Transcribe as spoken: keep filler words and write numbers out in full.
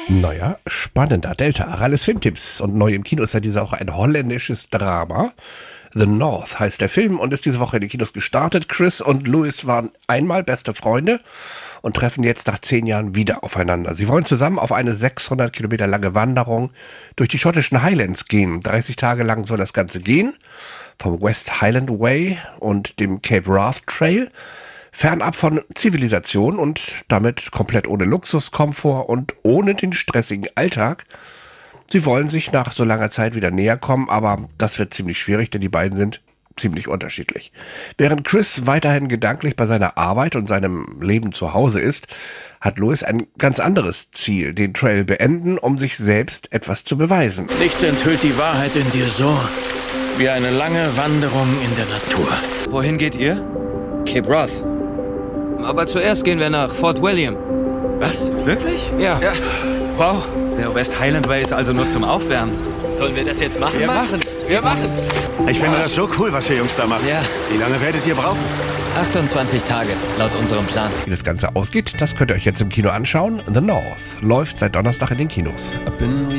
Naja, spannender Delta. Arales Filmtipps. Und neu im Kino ist ja diese Woche ein holländisches Drama. The North heißt der Film und ist diese Woche in den Kinos gestartet. Chris und Louis waren einmal beste Freunde und treffen jetzt nach zehn Jahren wieder aufeinander. Sie wollen zusammen auf eine sechshundert Kilometer lange Wanderung durch die schottischen Highlands gehen. dreißig Tage lang soll das Ganze gehen. Vom West Highland Way und dem Cape Wrath Trail. Fernab von Zivilisation und damit komplett ohne Luxuskomfort und ohne den stressigen Alltag. Sie wollen sich nach so langer Zeit wieder näher kommen, aber das wird ziemlich schwierig, denn die beiden sind ziemlich unterschiedlich. Während Chris weiterhin gedanklich bei seiner Arbeit und seinem Leben zu Hause ist, hat Louis ein ganz anderes Ziel, den Trail beenden, um sich selbst etwas zu beweisen. Nichts enthüllt die Wahrheit in dir so wie eine lange Wanderung in der Natur. Wohin geht ihr? Cape Wrath. Aber zuerst gehen wir nach Fort William. Was? Wirklich? Ja. ja. Wow, der West Highland Way ist also nur zum Aufwärmen. Sollen wir das jetzt machen? Wir machen's. Wir machen's. Ich finde das so cool, was ihr Jungs da macht. Ja. Wie lange werdet ihr brauchen? achtundzwanzig Tage, laut unserem Plan. Wie das Ganze ausgeht, das könnt ihr euch jetzt im Kino anschauen. The North läuft seit Donnerstag in den Kinos.